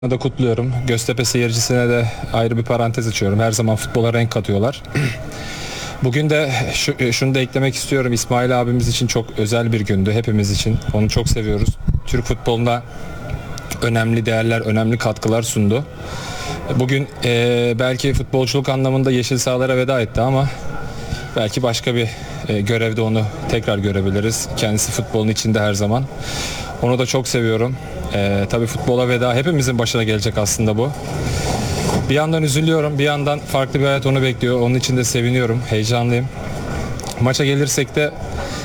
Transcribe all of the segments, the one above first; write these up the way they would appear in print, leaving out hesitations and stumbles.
da kutluyorum. Göztepe seyircisine de ayrı bir parantez açıyorum. Her zaman futbola renk katıyorlar. Bugün de şunu da eklemek istiyorum. İsmail abimiz için çok özel bir gündü. Hepimiz için. Onu çok seviyoruz. Türk futboluna önemli değerler, önemli katkılar sundu. Bugün belki futbolculuk anlamında yeşil sahalara veda etti ama belki başka bir görevde onu tekrar görebiliriz. Kendisi futbolun içinde her zaman. Onu da çok seviyorum. Tabii futbola veda hepimizin başına gelecek aslında bu. Bir yandan üzülüyorum, bir yandan farklı bir hayat onu bekliyor. Onun için de seviniyorum, heyecanlıyım. Maça gelirsek de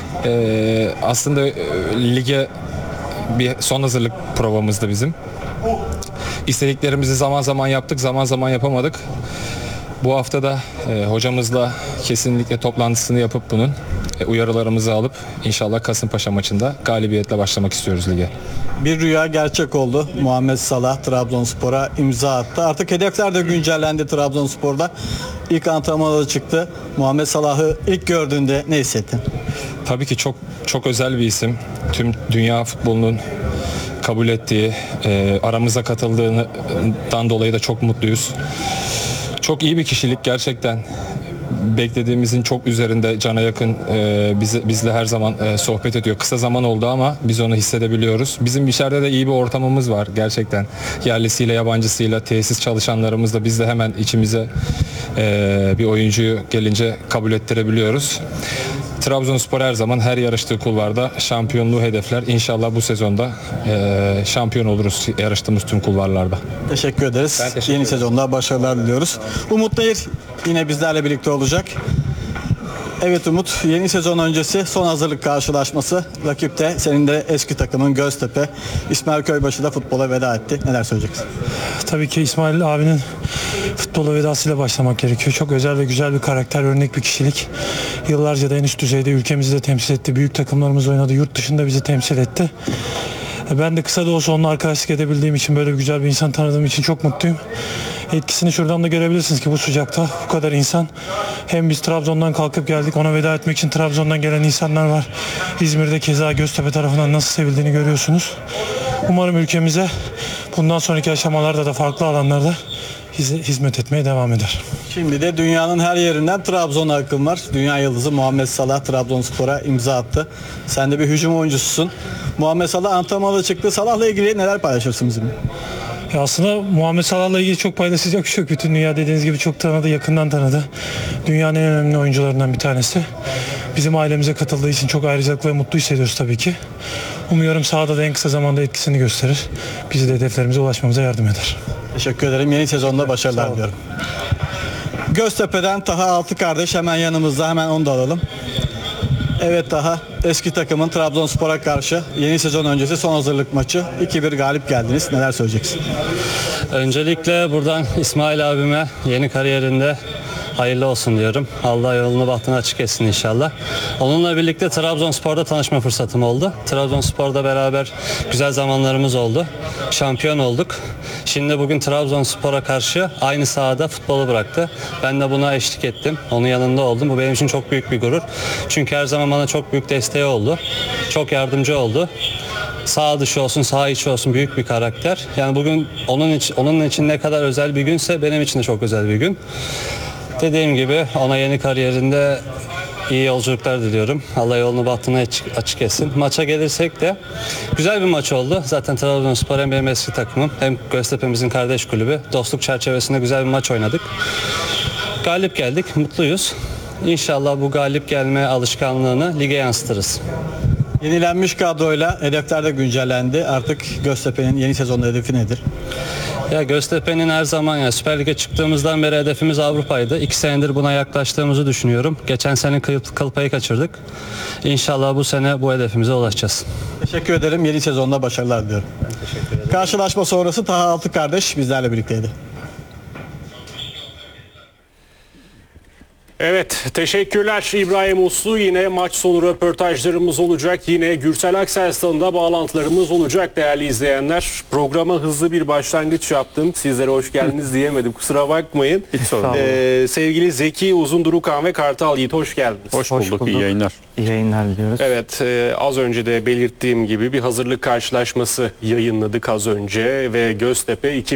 aslında lige bir son hazırlık provamızdı bizim. İstediklerimizi zaman zaman yaptık, zaman zaman yapamadık. Bu hafta da hocamızla kesinlikle toplantısını yapıp bunun uyarılarımızı alıp inşallah Kasımpaşa maçında galibiyetle başlamak istiyoruz lige. Bir rüya gerçek oldu. Muhammed Salah Trabzonspor'a imza attı. Artık hedefler de güncellendi Trabzonspor'da. İlk antrenmana çıktı. Muhammed Salah'ı ilk gördüğünde ne hissettin? Tabii ki çok çok özel bir isim. Tüm dünya futbolunun kabul ettiği, aramıza katıldığından dolayı da çok mutluyuz. Çok iyi bir kişilik gerçekten. Beklediğimizin çok üzerinde, cana yakın, bizle her zaman sohbet ediyor. Kısa zaman oldu ama biz onu hissedebiliyoruz. Bizim içeride de iyi bir ortamımız var gerçekten. Yerlisiyle, yabancısıyla, tesis çalışanlarımızla biz de hemen içimize bir oyuncuyu gelince kabul ettirebiliyoruz. Trabzonspor her zaman her yarıştığı kulvarda şampiyonluğu hedefler. İnşallah bu sezonda şampiyon oluruz yarıştığımız tüm kulvarlarda. Teşekkür ederiz. Yeni sezonda başarılar diliyoruz. Umut Nehir yine bizlerle birlikte olacak. Evet Umut, yeni sezon öncesi son hazırlık karşılaşması. Rakipte senin de eski takımın Göztepe. İsmail Köybaşı da futbola veda etti. Neler söyleyeceksin? Tabii ki İsmail abinin futbola vedasıyla başlamak gerekiyor. Çok özel ve güzel bir karakter, örnek bir kişilik. Yıllarca da en üst düzeyde ülkemizi de temsil etti. Büyük takımlarımız oynadı. Yurt dışında bizi temsil etti. Ben de kısa da olsa onunla arkadaşlık edebildiğim için, böyle bir güzel bir insan tanıdığım için çok mutluyum. Etkisini şuradan da görebilirsiniz ki bu sıcakta bu kadar insan. Hem biz Trabzon'dan kalkıp geldik, ona veda etmek için Trabzon'dan gelen insanlar var. İzmir'de keza Göztepe tarafından nasıl sevildiğini görüyorsunuz. Umarım ülkemize bundan sonraki aşamalarda da farklı alanlarda hizmet etmeye devam eder. Şimdi de dünyanın her yerinden Trabzon'a akım var. Dünya yıldızı Muhammed Salah Trabzonspor'a imza attı. Sen de bir hücum oyuncususun. Muhammed Salah antrenmana çıktı. Salah'la ilgili neler paylaşırsın bizimle? Aslında Muhammed Salah'la ilgili çok paylaşacak bir şey yok. Bütün dünya dediğiniz gibi çok tanıdı, yakından tanıdı. Dünyanın en önemli oyuncularından bir tanesi. Bizim ailemize katıldığı için çok ayrıcalıklı ve mutlu hissediyoruz tabii ki. Umuyorum sahada da en kısa zamanda etkisini gösterir. Bizi de hedeflerimize ulaşmamıza yardım eder. Teşekkür ederim. Yeni sezonda başarılar diliyorum. Göztepe'den Taha Altıkardeş hemen yanımızda. Hemen onu da alalım. Evet Taha, eski takımın Trabzonspor'a karşı yeni sezon öncesi son hazırlık maçı 2-1 galip geldiniz. Neler söyleyeceksin? Öncelikle buradan İsmail abime yeni kariyerinde hayırlı olsun diyorum. Allah yolunu bahtını açık etsin inşallah. Onunla birlikte Trabzonspor'da tanışma fırsatım oldu. Trabzonspor'da beraber güzel zamanlarımız oldu. Şampiyon olduk. Şimdi bugün Trabzonspor'a karşı aynı sahada futbolu bıraktı. Ben de buna eşlik ettim. Onun yanında oldum. Bu benim için çok büyük bir gurur. Çünkü her zaman bana çok büyük desteği oldu. Çok yardımcı oldu. Sağ dışı olsun, sağ içi olsun büyük bir karakter. Yani bugün onun için ne kadar özel bir günse benim için de çok özel bir gün. Dediğim gibi ona yeni kariyerinde iyi yolculuklar diliyorum. Allah yolunu bahtını açık etsin. Maça gelirsek de güzel bir maç oldu. Zaten Trabzonspor hem benim eski takımım hem Göztepe'mizin kardeş kulübü. Dostluk çerçevesinde güzel bir maç oynadık. Galip geldik, mutluyuz. İnşallah bu galip gelme alışkanlığını lige yansıtırız. Yenilenmiş kadroyla hedefler de güncellendi. Artık Göztepe'nin yeni sezonda hedefi nedir? Ya Göztepe'nin her zaman, ya Süper Lig'e çıktığımızdan beri hedefimiz Avrupa'ydı. 2 senedir buna yaklaştığımızı düşünüyorum. Geçen sene kıl payı kaçırdık. İnşallah bu sene bu hedefimize ulaşacağız. Teşekkür ederim. Yeni sezonda başarılar diliyorum. Teşekkür ederim. Karşılaşma sonrası Taha Altıkardeş bizlerle birlikteydi. Evet, teşekkürler İbrahim Uslu. Yine maç sonu röportajlarımız olacak. Yine Gürsel Aksel stadında bağlantılarımız olacak değerli izleyenler. Programa hızlı bir başlangıç yaptım. Sizlere hoş geldiniz diyemedim. Kusura bakmayın. Hiç sorun değil. Sevgili Zeki Uzundurukan ve Kartal Yiğit hoş geldiniz. Hoş bulduk. İyi yayınlar. İyi yayınlar diliyoruz. Evet, az önce de belirttiğim gibi bir hazırlık karşılaşması yayınladık az önce ve Göztepe